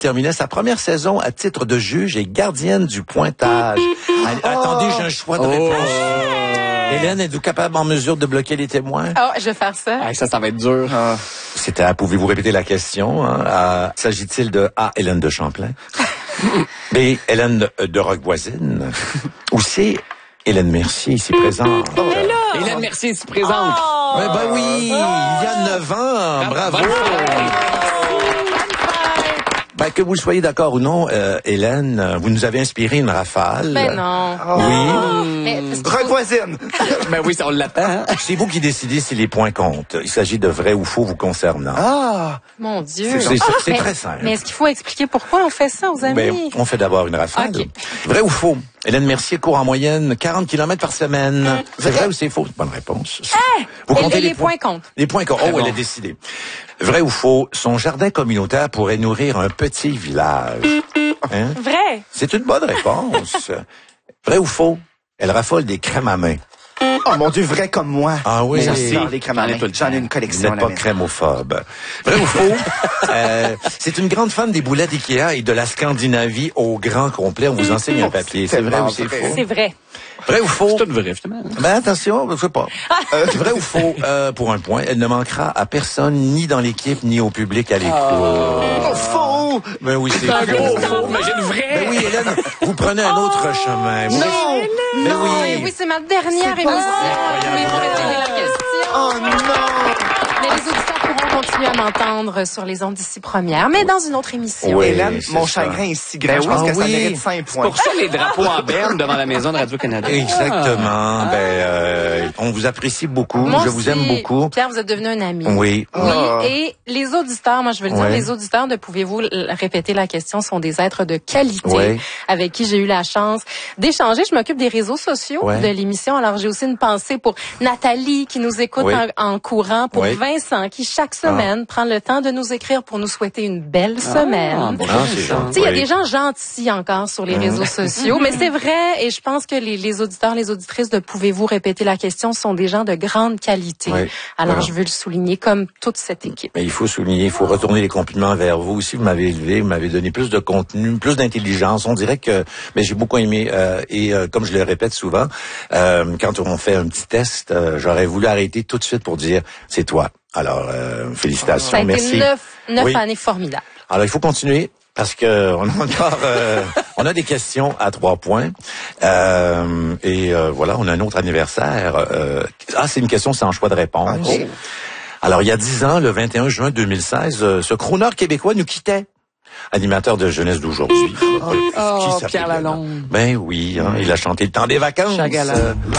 terminait sa première saison à titre de juge et gardienne du pointage. Attendez, j'ai un choix de réponse. Hélène, êtes-vous capable en mesure de bloquer les témoins? Oh, je vais faire ça. Hey, ça va être dur. C'était à, pouvez-vous répéter la question? S'agit-il de A, Hélène de Champlain? B, Hélène de Roquevoisine? Ou C, Hélène Mercier, ici présente? Hélène Mercier ici présente. Ben oui, il y a 9 ans. Bravo! Ben, que vous le soyez d'accord ou non, Hélène, vous nous avez inspiré une rafale. Ben non. Oui. Mais, Roquevoisine. Ben oui, ça, on l'attend. C'est vous qui décidez si les points comptent. Il s'agit de vrai ou faux vous concernant. Mon Dieu. C'est très simple. Mais est-ce qu'il faut expliquer pourquoi on fait ça aux amis? Ben, on fait d'abord une rafale. OK. Vrai ou faux? Hélène Mercier court en moyenne 40 km par semaine. C'est vrai ou c'est faux? Bonne réponse. Vous comptez les points comptent. Les points comptent. Oh, elle a décidé. Vrai ou faux? Son jardin communautaire pourrait nourrir un petit village. Hein? Vrai. C'est une bonne réponse. Vrai ou faux? Elle raffole des crèmes à main. Oh mon Dieu, vrai comme moi. Ah oui. J'adore les crèmes à main. J'en ai une Vous collection. n'êtes pas crémophobe. Vrai ou faux? C'est une grande fan des boulettes Ikea et de la Scandinavie au grand complet. On vous enseigne un papier. C'est vrai ou c'est faux? C'est vrai. Vrai ou faux? C'est tout vrai, justement. Ben attention, je sais pas. Vrai ou faux? Pour un point, elle ne manquera à personne, ni dans l'équipe, ni au public à l'écoute. Faux! Ben oui, c'est Un gros faux. faux, imagine vrai. Ben oui, Hélène, vous prenez un autre chemin. Vous Non! Ben Oui, oui. oui, c'est ma dernière émission. Oui, pour répéter la question. Oh non! Mais les auditeurs pourront continuer à m'entendre sur les ondes d'ici première, mais dans une autre émission. Oui, Hélène, c'est mon ça. chagrin est si grand. Je pense que ça mérite 5 points. Pour ça, les drapeaux en berne devant la maison de Radio-Canada. Exactement. On vous apprécie beaucoup. Moi Je vous aussi, aime beaucoup. Pierre, vous êtes devenu un ami. Oui. Oui, et les auditeurs, moi je veux le dire, Ouais. les auditeurs de Pouvez-vous répéter la question sont des êtres de qualité Ouais. avec qui j'ai eu la chance d'échanger. Je m'occupe des réseaux sociaux Ouais. de l'émission, alors j'ai aussi une pensée pour Nathalie qui nous écoute Oui. en courant, pour Oui. Vincent qui chaque semaine prend le temps de nous écrire pour nous souhaiter une belle semaine. bon. Ah, c'est gentil. Tu sais, il y a des gens gentils encore sur les réseaux sociaux, mais c'est vrai, et je pense que les auditeurs, les auditrices de Pouvez-vous répéter la question sont des gens de grande qualité. Oui. Alors, Voilà. je veux le souligner comme toute cette équipe. Mais il faut souligner, il faut retourner les compliments vers vous aussi. Vous m'avez élevé, vous m'avez donné plus de contenu, plus d'intelligence. On dirait que, mais j'ai beaucoup aimé. Comme je le répète souvent, quand on fait un petit test, j'aurais voulu arrêter tout de suite pour dire c'est toi. Alors, félicitations, Ça a été merci. 9 Oui. années formidables. Alors, il faut continuer. Parce que on a encore, on a des questions à 3 points. Voilà, on a un autre anniversaire. C'est une question sans choix de réponse. Okay. Alors, il y a 10 ans, le 21 juin 2016, ce crooner québécois nous quittait. Animateur de jeunesse d'aujourd'hui. Qui s'appelle Pierre Lalonde. Ben oui, il a chanté le temps des vacances. Chagala.